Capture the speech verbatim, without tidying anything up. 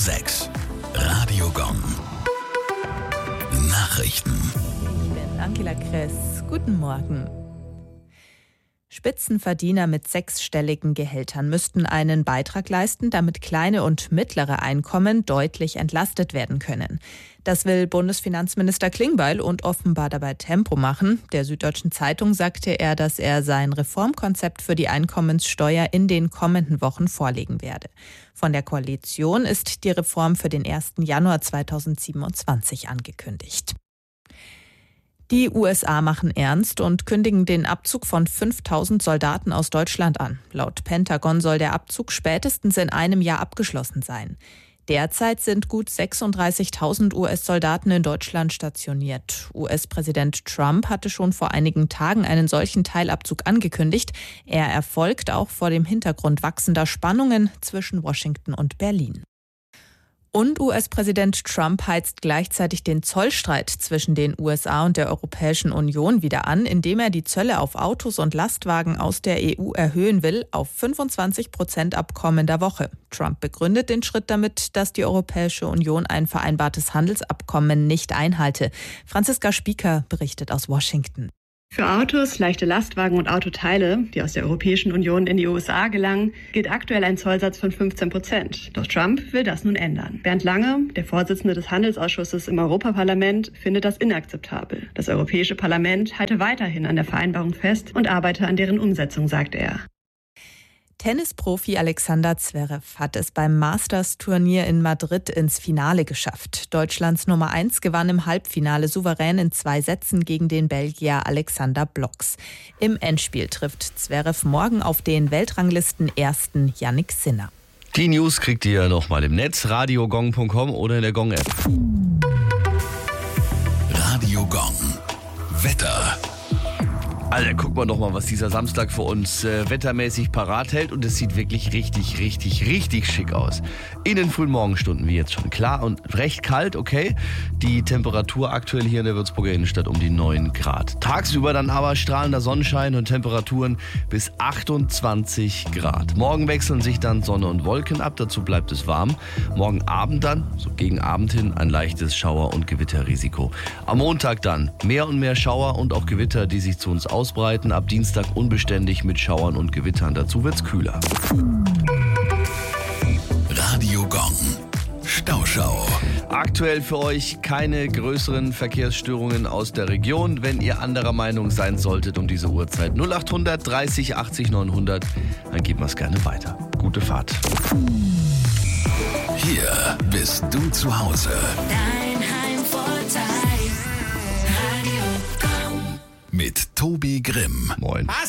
sechs. Radio Gong. Nachrichten. Ich bin Angela Kress. Guten Morgen. Spitzenverdiener mit sechsstelligen Gehältern müssten einen Beitrag leisten, damit kleine und mittlere Einkommen deutlich entlastet werden können. Das will Bundesfinanzminister Klingbeil und offenbar dabei Tempo machen. Der Süddeutschen Zeitung sagte er, dass er sein Reformkonzept für die Einkommenssteuer in den kommenden Wochen vorlegen werde. Von der Koalition ist die Reform für den ersten Januar zweitausendsiebenundzwanzig angekündigt. Die U S A machen ernst und kündigen den Abzug von fünftausend Soldaten aus Deutschland an. Laut Pentagon soll der Abzug spätestens in einem Jahr abgeschlossen sein. Derzeit sind gut sechsunddreißigtausend U S-Soldaten in Deutschland stationiert. U S-Präsident Trump hatte schon vor einigen Tagen einen solchen Teilabzug angekündigt. Er erfolgt auch vor dem Hintergrund wachsender Spannungen zwischen Washington und Berlin. Und U S-Präsident Trump heizt gleichzeitig den Zollstreit zwischen den U S A und der Europäischen Union wieder an, indem er die Zölle auf Autos und Lastwagen aus der E U erhöhen will auf fünfundzwanzig Prozent ab kommender Woche. Trump begründet den Schritt damit, dass die Europäische Union ein vereinbartes Handelsabkommen nicht einhalte. Franziska Spieker berichtet aus Washington. Für Autos, leichte Lastwagen und Autoteile, die aus der Europäischen Union in die U S A gelangen, gilt aktuell ein Zollsatz von fünfzehn Prozent. Doch Trump will das nun ändern. Bernd Lange, der Vorsitzende des Handelsausschusses im Europaparlament, findet das inakzeptabel. Das Europäische Parlament halte weiterhin an der Vereinbarung fest und arbeite an deren Umsetzung, sagte er. Tennisprofi Alexander Zverev hat es beim Masters-Turnier in Madrid ins Finale geschafft. Deutschlands Nummer eins gewann im Halbfinale souverän in zwei Sätzen gegen den Belgier Alexander Blocks. Im Endspiel trifft Zverev morgen auf den Weltranglisten-Ersten Jannik Sinner. Die News kriegt ihr nochmal im Netz, radio gong punkt com oder in der Gong-App. Radio Gong. Wetter. Also gucken wir doch mal, was dieser Samstag für uns äh, wettermäßig parat hält. Und es sieht wirklich richtig, richtig, richtig schick aus. In den frühen Morgenstunden wie jetzt schon. Klar und recht kalt, okay. Die Temperatur aktuell hier in der Würzburger Innenstadt um die neun Grad. Tagsüber dann aber strahlender Sonnenschein und Temperaturen bis achtundzwanzig Grad. Morgen wechseln sich dann Sonne und Wolken ab. Dazu bleibt es warm. Morgen Abend dann, so gegen Abend hin, ein leichtes Schauer- und Gewitterrisiko. Am Montag dann mehr und mehr Schauer und auch Gewitter, die sich zu uns ausbreiten. Ab Dienstag unbeständig mit Schauern und Gewittern. Dazu wird's kühler. Radio Gong. Stauschau. Aktuell für euch keine größeren Verkehrsstörungen aus der Region. Wenn ihr anderer Meinung sein solltet um diese Uhrzeit null acht hundert dreißig achtzig neunhundert, dann geben wir es gerne weiter. Gute Fahrt. Hier bist du zu Hause. Dein Heimvorteil. Radio Gong. Mit Tobi Grimm. Moin.